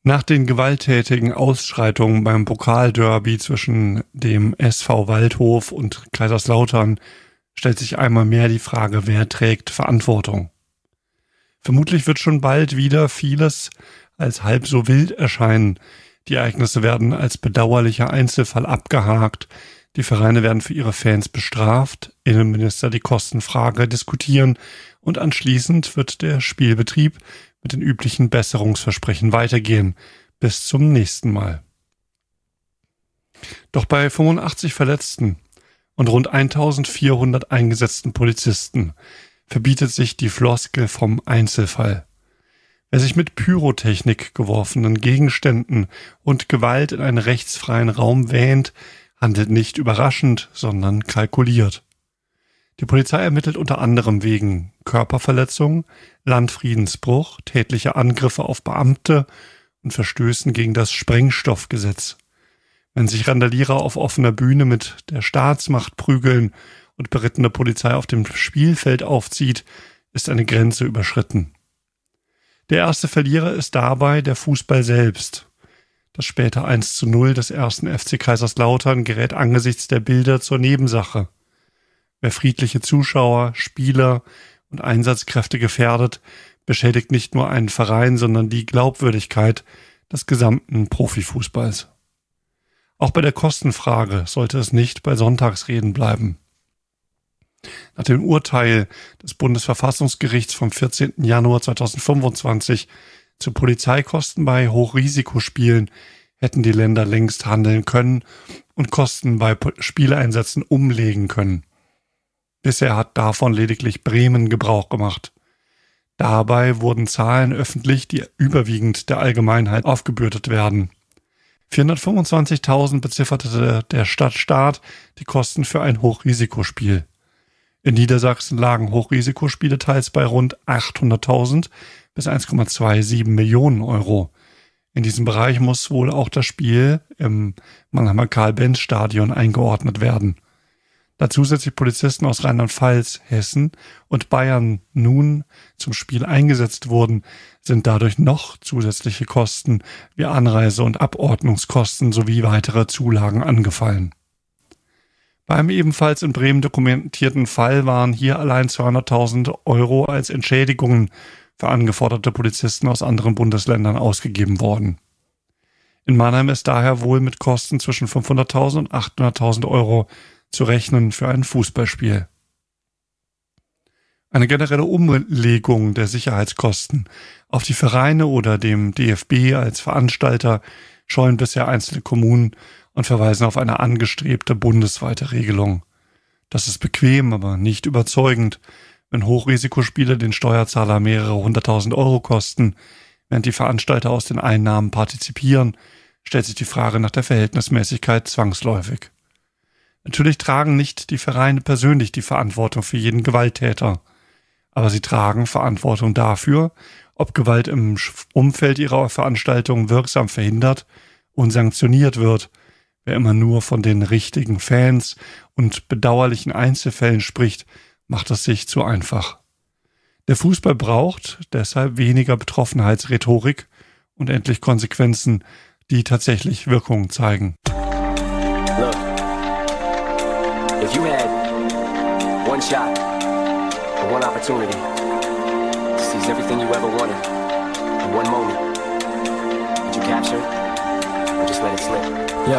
Nach den gewalttätigen Ausschreitungen beim Pokalderby zwischen dem SV Waldhof und Kaiserslautern stellt sich einmal mehr die Frage, wer trägt Verantwortung? Vermutlich wird schon bald wieder vieles als halb so wild erscheinen. Die Ereignisse werden als bedauerlicher Einzelfall abgehakt. Die Vereine werden für ihre Fans bestraft, Innenminister die Kostenfrage diskutieren und anschließend wird der Spielbetrieb mit den üblichen Besserungsversprechen weitergehen. Bis zum nächsten Mal. Doch bei 85 Verletzten und rund 1400 eingesetzten Polizisten verbietet sich die Floskel vom Einzelfall. Wer sich mit Pyrotechnik geworfenen Gegenständen und Gewalt in einen rechtsfreien Raum wähnt, handelt nicht überraschend, sondern kalkuliert. Die Polizei ermittelt unter anderem wegen Körperverletzung, Landfriedensbruch, tätlicher Angriffe auf Beamte und Verstößen gegen das Sprengstoffgesetz. Wenn sich Randalierer auf offener Bühne mit der Staatsmacht prügeln und berittene Polizei auf dem Spielfeld aufzieht, ist eine Grenze überschritten. Der erste Verlierer ist dabei der Fußball selbst. Das späte 1:0 des ersten FC Kaiserslautern gerät angesichts der Bilder zur Nebensache. Wer friedliche Zuschauer, Spieler und Einsatzkräfte gefährdet, beschädigt nicht nur einen Verein, sondern die Glaubwürdigkeit des gesamten Profifußballs. Auch bei der Kostenfrage sollte es nicht bei Sonntagsreden bleiben. Nach dem Urteil des Bundesverfassungsgerichts vom 14. Januar 2025 zu Polizeikosten bei Hochrisikospielen hätten die Länder längst handeln können und Kosten bei Spieleinsätzen umlegen können. Bisher hat davon lediglich Bremen Gebrauch gemacht. Dabei wurden Zahlen öffentlich, die überwiegend der Allgemeinheit aufgebürdet werden. 425.000 bezifferte der Stadtstaat die Kosten für ein Hochrisikospiel. In Niedersachsen lagen Hochrisikospiele teils bei rund 800.000 bis 1,27 Millionen Euro. In diesem Bereich muss wohl auch das Spiel im Mannheimer Karl-Benz-Stadion eingeordnet werden. Da zusätzlich Polizisten aus Rheinland-Pfalz, Hessen und Bayern nun zum Spiel eingesetzt wurden, sind dadurch noch zusätzliche Kosten wie Anreise- und Abordnungskosten sowie weitere Zulagen angefallen. Bei einem ebenfalls in Bremen dokumentierten Fall waren hier allein 200.000 Euro als Entschädigungen für angeforderte Polizisten aus anderen Bundesländern ausgegeben worden. In Mannheim ist daher wohl mit Kosten zwischen 500.000 und 800.000 Euro zu rechnen für ein Fußballspiel. Eine generelle Umlegung der Sicherheitskosten auf die Vereine oder dem DFB als Veranstalter scheuen bisher einzelne Kommunen und verweisen auf eine angestrebte bundesweite Regelung. Das ist bequem, aber nicht überzeugend, wenn Hochrisikospiele den Steuerzahler mehrere 100.000 Euro kosten, während die Veranstalter aus den Einnahmen partizipieren, stellt sich die Frage nach der Verhältnismäßigkeit zwangsläufig. Natürlich tragen nicht die Vereine persönlich die Verantwortung für jeden Gewalttäter, aber sie tragen Verantwortung dafür, ob Gewalt im Umfeld ihrer Veranstaltung wirksam verhindert und sanktioniert wird. Wer immer nur von den richtigen Fans und bedauerlichen Einzelfällen spricht, macht es sich zu einfach. Der Fußball braucht deshalb weniger Betroffenheitsrhetorik und endlich Konsequenzen, die tatsächlich Wirkung zeigen. Look, if you had one shot or one opportunity to seize everything you ever wanted in one moment, would you capture it or just let it slip?